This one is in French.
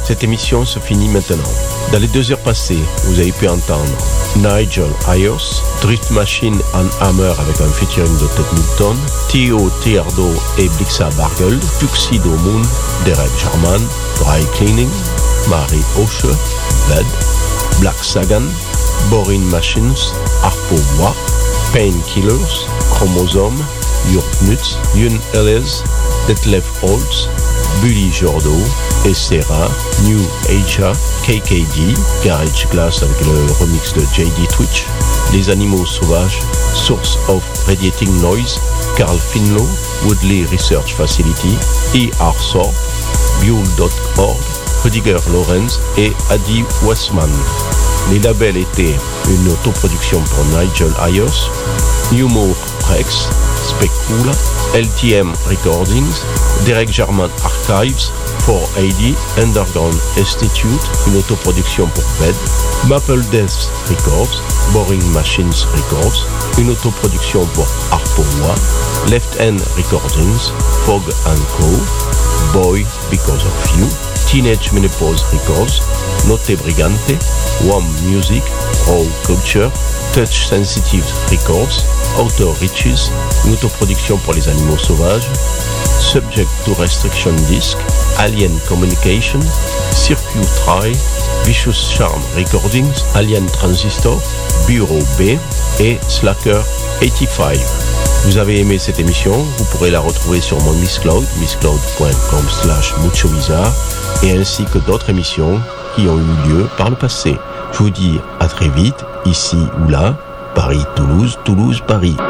Cette émission se finit maintenant. Dans les 2 heures passées, vous avez pu entendre Nigel Ayers, Drift Machine and Hammer avec un featuring de Ted Newton, Theo Teardo et Blixa Bargeld, Tuxedo Moon, Derek Jarman, Dry Cleaning, Marie Osher, Ved, Black Sagan, Boring Machines, Harpo Moi, Painkillers, Chromosome, Jörg Knutz, Yun Ellis, Detlef Holtz, Bully Jordo, Essera, New Asia, KKD, Garage Glass avec le remix de JD Twitch, Les Animaux Sauvages, Source of Radiating Noise, Carl Finlow, Woodley Research Facility, E.R. Thorpe, Buell.org, Rudiger Lorenz et Adi Westman. Les labels étaient une autoproduction pour Nigel Ayers, Newmore Rex, Specula, LTM Recordings, Derek Jarman Archives, 4AD, Underground Institute, une autoproduction pour Bed, Maple Death Records, Boring Machines Records, une autoproduction pour Harpo Moi, Left End Recordings, Fog & Co, Boy Because of You, Teenage Menopause Records, Notte Brigante, Wham Music, Raw Culture, Touch Sensitive Records, Outer Reaches, une autoproduction pour les animaux sauvages, Subject to Restriction Disc, Alien Communication, Circuit Try, Vicious Charm Recordings, Alien Transistor, Bureau B et Slacker 85. Vous avez aimé cette émission, vous pourrez la retrouver sur mon Mixcloud, mixcloud.com/muchobizarre, et ainsi que d'autres émissions qui ont eu lieu par le passé. Je vous dis à très vite, ici ou là, Paris-Toulouse, Toulouse-Paris.